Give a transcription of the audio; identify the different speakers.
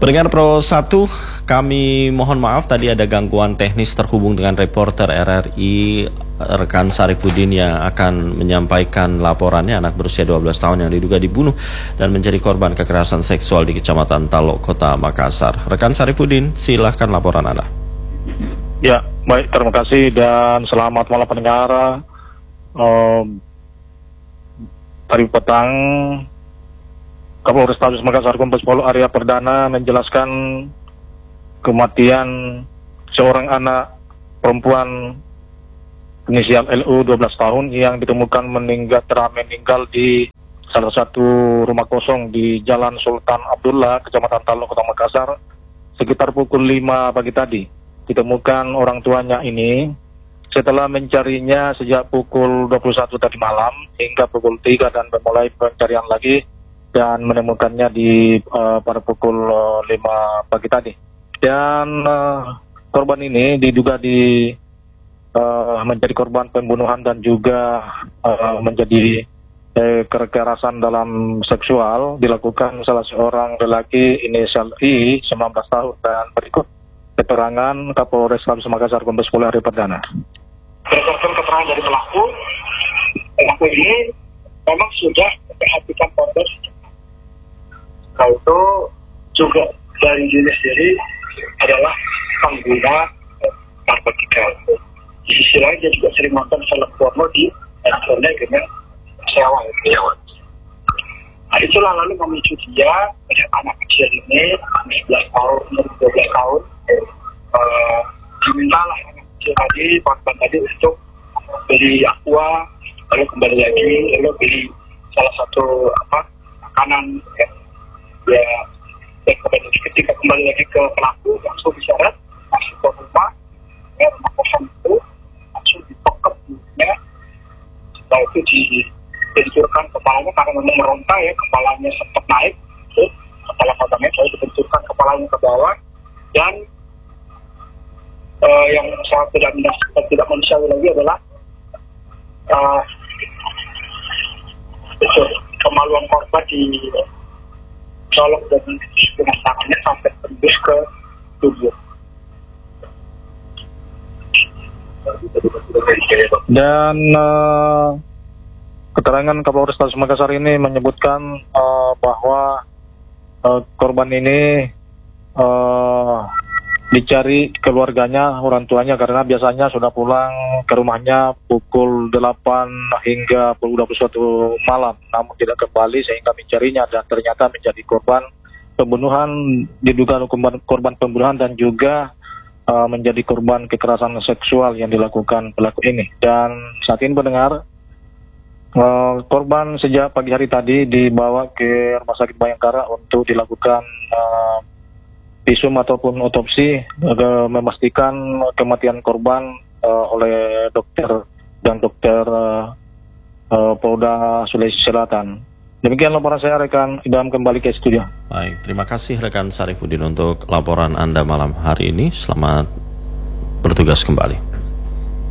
Speaker 1: Pendengar Pro 1, kami mohon maaf tadi ada gangguan teknis terhubung dengan reporter RRI rekan Sarifuddin yang akan menyampaikan laporannya. Anak berusia 12 tahun yang diduga dibunuh dan menjadi korban kekerasan seksual di Kecamatan Talok, Kota Makassar. Rekan Sarifuddin, silahkan laporan Anda.
Speaker 2: Ya, baik, terima kasih dan selamat malam pendengar. Tadi petang Kapolres Tabes Makassar Kombes Pol Arya Perdana menjelaskan kematian seorang anak perempuan inisial LU 12 tahun yang ditemukan meninggal di salah satu rumah kosong di Jalan Sultan Abdullah, Kecamatan Talok, Kota Makassar, sekitar pukul 5 pagi tadi. Ditemukan orang tuanya ini setelah mencarinya sejak pukul 21 tadi malam hingga pukul 3 dan memulai pencarian lagi dan menemukannya pada pukul 5 pagi tadi. Dan korban ini diduga menjadi korban pembunuhan dan juga menjadi kekerasan dalam seksual dilakukan salah seorang lelaki inisial I 19 tahun. Dan berikut keterangan Kapolres Tabes Makassar Kombes Pol Arya Perdana.
Speaker 3: Berdasarkan keterangan dari pelaku ini memang sudah memperhatikan korban. Itu juga dari diri sendiri adalah pengguna narkotika. Di sisi lain dia juga sering nonton film porno di handphone dengan sewa. Nah, itulah lalu memicu dia melihat anak kecil ini 11 tahun, 12 tahun dimintalah anak kecil tadi, korban tadi untuk beli aqua, lalu kembali lagi, lalu beli salah satu makanan dan ketika kembali lagi ke pelaku langsung diseret masuk ke rumah kosong itu, langsung ditokep mulutnya. Setelah itu dibenturkan kepalanya karena memang meronta ya, kepalanya sempat naik, kepala korbannya lalu dibenturkan kepalanya ke bawah. Dan yang sangat tidak manusiawi lagi adalah kemaluan korban colok dengan tangannya sampai tembus ke tubuh.
Speaker 2: Dan keterangan Kapolres Tabes Makassar ini menyebutkan bahwa korban ini dicari keluarganya, orang tuanya, karena biasanya sudah pulang ke rumahnya pukul 8 hingga pukul 21 malam, namun tidak kembali sehingga mencarinya dan ternyata menjadi korban pembunuhan, diduga korban pembunuhan dan juga menjadi korban kekerasan seksual yang dilakukan pelaku ini. Dan saat ini pendengar, korban sejak pagi hari tadi dibawa ke Rumah Sakit Bayangkara untuk dilakukan visum ataupun otopsi memastikan kematian korban oleh dokter dan dokter Polda Sulawesi Selatan. Demikian laporan saya, rekan Idam, kembali ke studio.
Speaker 1: Baik, terima kasih rekan Sarifuddin untuk laporan Anda malam hari ini. Selamat bertugas kembali.